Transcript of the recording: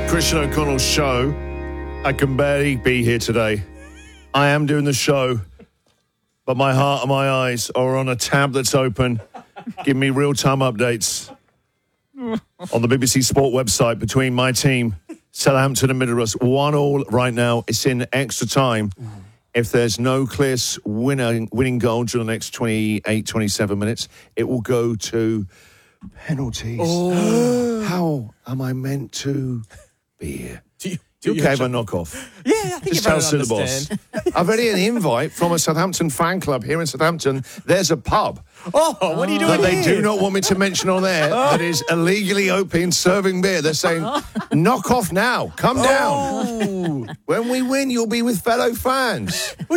Christian O'Connell's show. I can barely be here today. I am doing the show, but my heart and my eyes are on a tab that's open. Give me real-time updates on the BBC Sport website between my team, Southampton and Middlesbrough. 1-1 right now. It's in extra time. If there's no clear winning goal during the next 28, 27 minutes, it will go to penalties. Oh. How am I meant to be here? You gave a knockoff. Yeah, I think Just you tell the boss. I've already an invite from a Southampton fan club here in Southampton. There's a pub. Oh, what are you doing That they here? do not want me to mention on air that is illegally open, serving beer. They're saying, knock off now. Come down. When we win, you'll be with fellow fans.